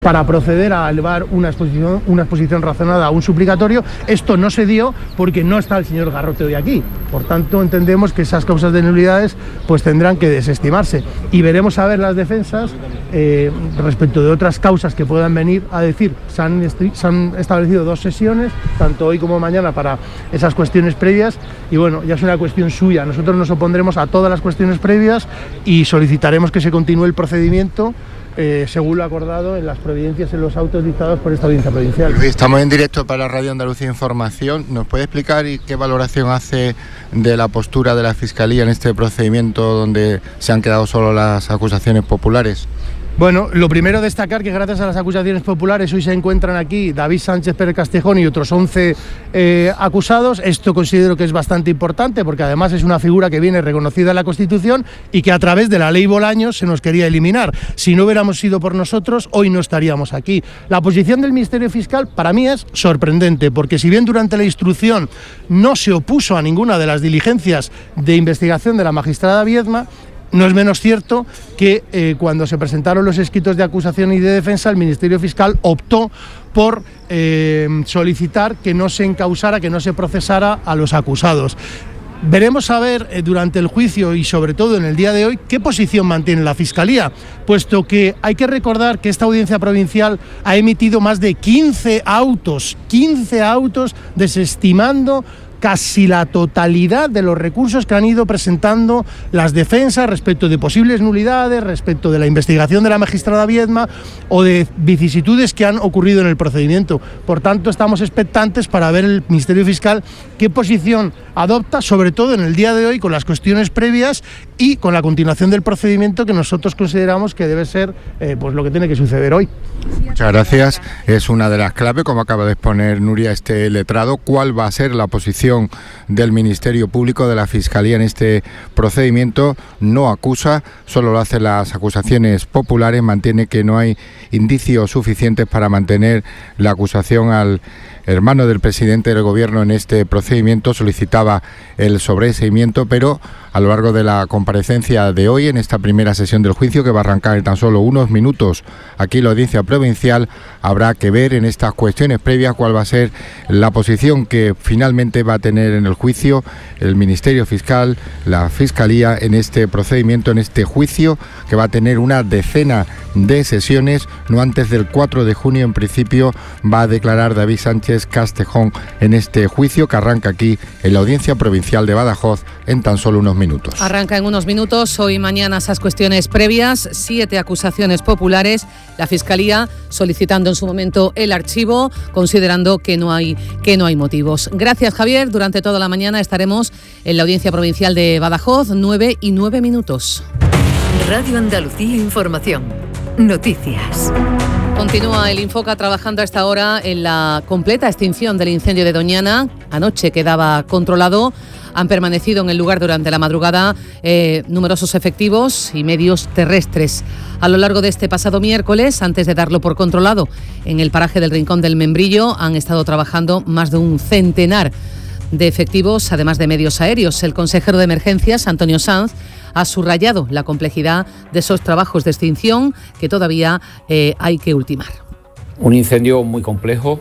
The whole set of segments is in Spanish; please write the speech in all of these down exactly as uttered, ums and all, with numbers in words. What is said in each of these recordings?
para proceder a elevar una exposición, una exposición razonada a un suplicatorio. Esto no se dio porque no está el señor Garrote hoy aquí. Por tanto, entendemos que esas causas de nulidades pues tendrán que desestimarse. Y veremos a ver las defensas eh, respecto de otras causas que puedan venir a decir. Se han, se han establecido dos sesiones, tanto hoy como mañana, para esas cuestiones previas. Y bueno, ya es una cuestión suya. Nosotros nos opondremos a todas las cuestiones previas y solicitaremos que se continúe el procedimiento Eh, según lo acordado en las providencias en los autos dictados por esta audiencia provincial. Estamos en directo para Radio Andalucía Información. ¿Nos puede explicar y qué valoración hace de la postura de la Fiscalía en este procedimiento donde se han quedado solo las acusaciones populares? Bueno, lo primero destacar que gracias a las acusaciones populares hoy se encuentran aquí David Sánchez Pérez Castejón y otros once eh, acusados. Esto considero que es bastante importante porque además es una figura que viene reconocida en la Constitución y que a través de la ley Bolaños se nos quería eliminar. Si no hubiéramos sido por nosotros, hoy no estaríamos aquí. La posición del Ministerio Fiscal para mí es sorprendente porque si bien durante la instrucción no se opuso a ninguna de las diligencias de investigación de la magistrada Viedma, no es menos cierto que eh, cuando se presentaron los escritos de acusación y de defensa, el Ministerio Fiscal optó por eh, solicitar que no se encausara, que no se procesara a los acusados. Veremos a ver eh, durante el juicio y sobre todo en el día de hoy qué posición mantiene la Fiscalía, puesto que hay que recordar que esta audiencia provincial ha emitido más de quince autos, quince autos desestimando casi la totalidad de los recursos que han ido presentando las defensas respecto de posibles nulidades, respecto de la investigación de la magistrada Viedma o de vicisitudes que han ocurrido en el procedimiento. Por tanto, estamos expectantes para ver el Ministerio Fiscal qué posición adopta, sobre todo en el día de hoy, con las cuestiones previas y con la continuación del procedimiento que nosotros consideramos que debe ser eh, pues lo que tiene que suceder hoy. Muchas gracias. Es una de las claves, como acaba de exponer Nuria, este letrado. ¿Cuál va a ser la posición del Ministerio Público, de la Fiscalía en este procedimiento? No acusa, solo lo hacen las acusaciones populares, mantiene que no hay indicios suficientes para mantener la acusación al hermano del presidente del gobierno en este procedimiento. Solicitaba el sobreseimiento, pero a lo largo de la comparecencia de hoy, en esta primera sesión del juicio, que va a arrancar en tan solo unos minutos aquí en la audiencia provincial, habrá que ver en estas cuestiones previas cuál va a ser la posición que finalmente va a tener en el juicio el Ministerio Fiscal, la Fiscalía, en este procedimiento, en este juicio, que va a tener una decena de sesiones. No antes del cuatro de junio, en principio, va a declarar David Sánchez Castejón en este juicio, que arranca aquí en la audiencia provincial de Badajoz en tan solo unos minutos. Arranca en unos minutos, hoy y mañana esas cuestiones previas, siete acusaciones populares, la Fiscalía solicitando en su momento el archivo, considerando que no hay, que no hay motivos. Gracias, Javier. Durante toda la mañana estaremos en la audiencia provincial de Badajoz, nueve y nueve minutos. Radio Andalucía Información. Noticias. Continúa el Infoca trabajando a esta hora en la completa extinción del incendio de Doñana. Anoche quedaba controlado. Han permanecido en el lugar durante la madrugada eh, numerosos efectivos y medios terrestres. A lo largo de este pasado miércoles, antes de darlo por controlado, en el paraje del Rincón del Membrillo han estado trabajando más de un centenar de efectivos, además de medios aéreos. El consejero de Emergencias, Antonio Sanz, ha subrayado la complejidad de esos trabajos de extinción que todavía eh, hay que ultimar. Un incendio muy complejo,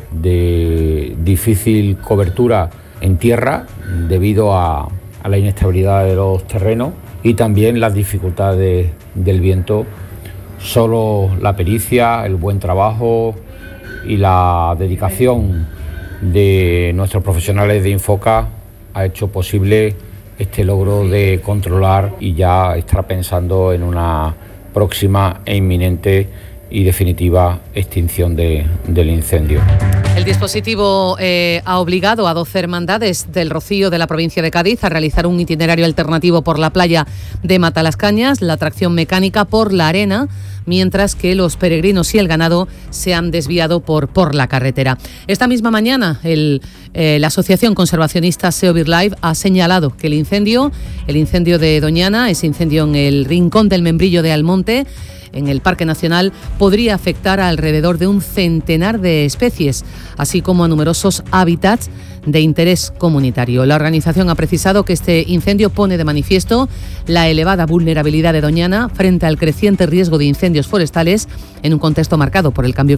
de difícil cobertura en tierra debido a, a la inestabilidad de los terrenos y también las dificultades del viento. Solo la pericia, el buen trabajo y la dedicación de nuestros profesionales de Infoca ha hecho posible este logro de controlar y ya estar pensando en una próxima e inminente y definitiva extinción de, del incendio. El dispositivo eh, ha obligado a doce hermandades del Rocío de la provincia de Cádiz a realizar un itinerario alternativo por la playa de Matalascañas, la tracción mecánica por la arena, mientras que los peregrinos y el ganado se han desviado por, por la carretera. Esta misma mañana el, eh, la asociación conservacionista SEO BirdLife ha señalado que el incendio, el incendio de Doñana, ese incendio en el Rincón del Membrillo de Almonte, en el Parque Nacional, podría afectar a alrededor de un centenar de especies, así como a numerosos hábitats de interés comunitario. La organización ha precisado que este incendio pone de manifiesto la elevada vulnerabilidad de Doñana frente al creciente riesgo de incendios forestales en un contexto marcado por el cambio climático.